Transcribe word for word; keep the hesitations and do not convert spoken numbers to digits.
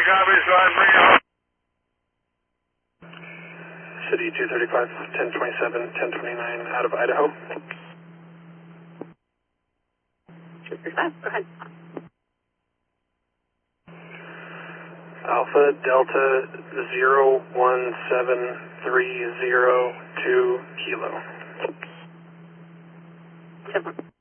copy, so I bring it home. City two thirty-five, ten twenty-seven, ten twenty-nine, out of Idaho. two thirty-five, go ahead. Alpha Delta zero one seven three zero two kilo. Seven.